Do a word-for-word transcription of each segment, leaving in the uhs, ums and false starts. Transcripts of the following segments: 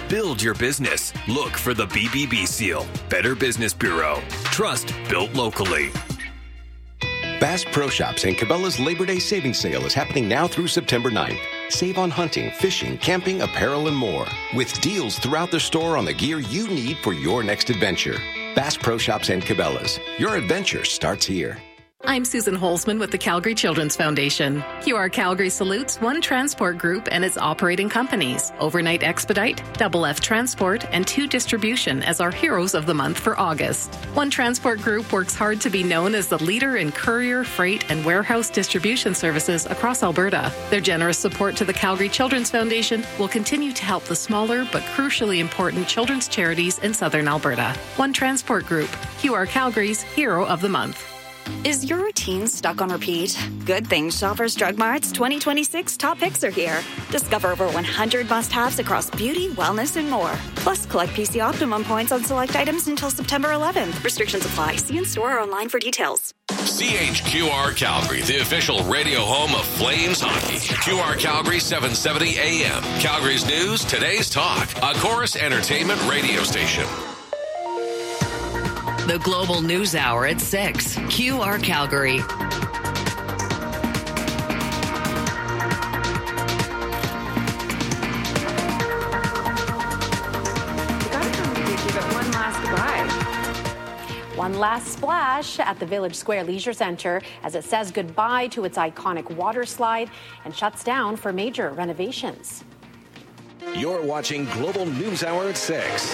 Build your business. Look for the B B B seal. Better Business Bureau. Trust built locally. Bass Pro Shops and Cabela's Labor Day Savings Sale is happening now through September ninth. Save on hunting, fishing, camping, apparel, and more. With deals throughout the store on the gear you need for your next adventure. Bass Pro Shops and Cabela's. Your adventure starts here. I'm Susan Holzman with the Calgary Children's Foundation. Q R Calgary salutes One Transport Group and its operating companies, Overnight Expedite, Double F Transport, and Two Distribution as our heroes of the month for August. One Transport Group works hard to be known as the leader in courier, freight, and warehouse distribution services across Alberta. Their generous support to the Calgary Children's Foundation will continue to help the smaller but crucially important children's charities in southern Alberta. One Transport Group, Q R Calgary's Hero of the Month. Is your routine stuck on repeat? Good thing Shoppers Drug Mart's twenty twenty-six top picks are here. Discover over one hundred must-haves across beauty, wellness, and more. Plus, collect P C Optimum points on select items until September eleventh. Restrictions apply. See in-store or online for details. C H Q R Calgary, the official radio home of Flames hockey. Q R Calgary seven seventy A M. Calgary's news, today's talk. A Chorus Entertainment radio station. The Global News Hour at six. Q R Calgary. One last splash at the Village Square Leisure Centre as it says goodbye to its iconic water slide and shuts down for major renovations. You're watching Global News Hour at six.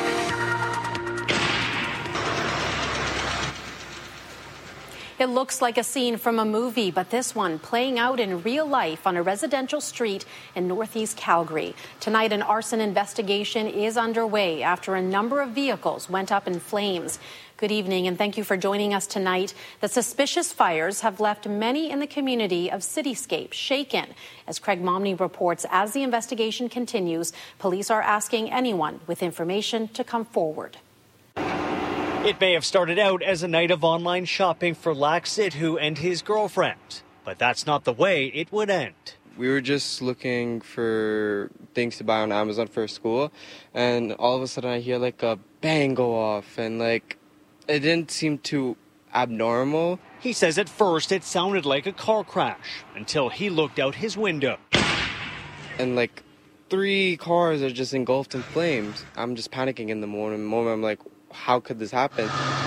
It looks like a scene from a movie, but this one playing out in real life on a residential street in northeast Calgary. Tonight, an arson investigation is underway after a number of vehicles went up in flames. Good evening, and thank you for joining us tonight. The suspicious fires have left many in the community of Cityscape shaken. As Craig Momney reports, as the investigation continues, police are asking anyone with information to come forward. It may have started out as a night of online shopping for Lak Sidhu and his girlfriend, but that's not the way it would end. We were just looking for things to buy on Amazon for school, and all of a sudden I hear like a bang go off, and like it didn't seem too abnormal. He says at first it sounded like a car crash until he looked out his window. And like three cars are just engulfed in flames. I'm just panicking in the morning moment. I'm like, how could this happen?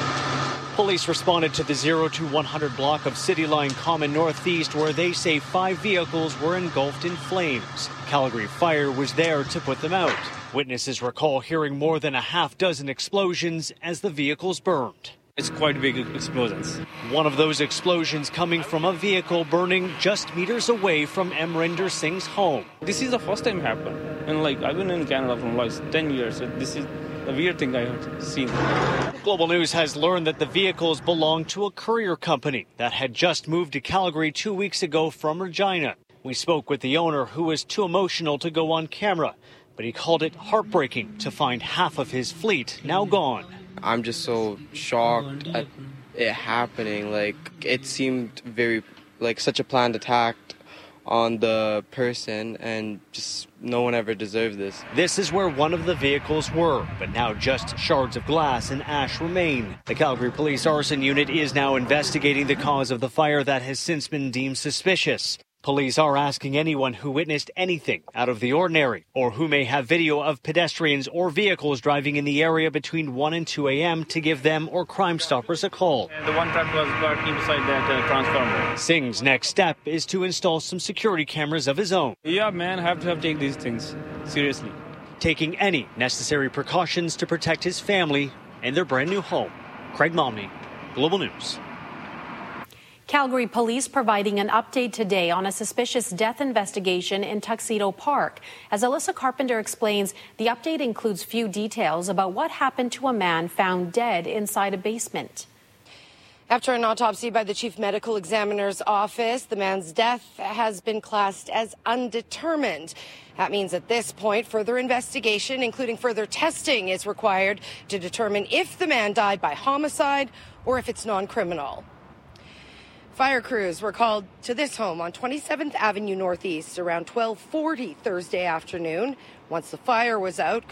Police responded to the zero to one hundred block of City Line Common Northeast, where they say five vehicles were engulfed in flames. Calgary Fire was there to put them out. Witnesses recall hearing more than a half dozen explosions as the vehicles burned. It's quite big explosions. One of those explosions coming from a vehicle burning just meters away from Amrinder Singh's home. This is the first time it happened. And like, I've been in Canada for like ten years, so this is a weird thing I have seen. Global News has learned that the vehicles belong to a courier company that had just moved to Calgary two weeks ago from Regina. We spoke with the owner, who was too emotional to go on camera, but he called it heartbreaking to find half of his fleet now gone. I'm just so shocked at it happening. Like, it seemed very, like, such a planned attack on the person, and just no one ever deserved this. This is where one of the vehicles were, but now just shards of glass and ash remain. The Calgary Police Arson Unit is now investigating the cause of the fire that has since been deemed suspicious. Police are asking anyone who witnessed anything out of the ordinary or who may have video of pedestrians or vehicles driving in the area between one and two a.m. to give them or Crime Stoppers a call. The one truck was parking beside that uh, transformer. Singh's next step is to install some security cameras of his own. Yeah, man, have to have take these things seriously. Taking any necessary precautions to protect his family and their brand new home. Craig Momney, Global News. Calgary police providing an update today on a suspicious death investigation in Tuxedo Park. As Alyssa Carpenter explains, the update includes few details about what happened to a man found dead inside a basement. After an autopsy by the chief medical examiner's office, the man's death has been classed as undetermined. That means at this point, further investigation, including further testing, is required to determine if the man died by homicide or if it's non-criminal. Fire crews were called to this home on twenty-seventh Avenue Northeast around twelve forty Thursday afternoon. Once the fire was out,